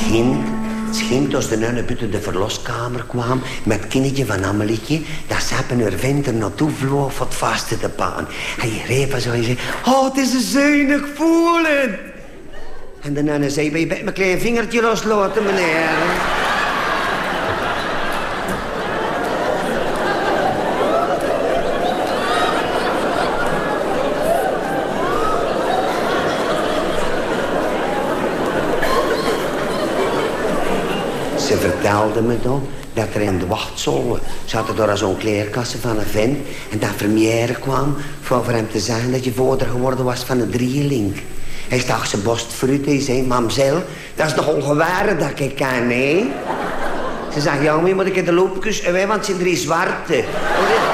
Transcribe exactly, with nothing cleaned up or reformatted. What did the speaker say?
scheen, het scheen als de nunne buiten de verloskamer kwam met het kindje van Amelietje, dat sappen haar vent er naartoe vloog voor het vaste te pakken. Hij greep haar zo en zei, oh, het is een zuinig voelen. En de nunne zei, wil je bij mijn klein vingertje loslaten, meneer? Ze vertelde me dan dat er in de wachtzaal zaten daar zo'n kleerkassen van een vent en dat Vermeer kwam voor hem te zeggen dat je vader geworden was van een drieling. Hij stak zijn borst fruit en zei, mamzel, dat is nogal gewaren dat ik kan, hè? Ze zei, ja, maar moet ik in de loopkus, want ze zijn drie zwarte.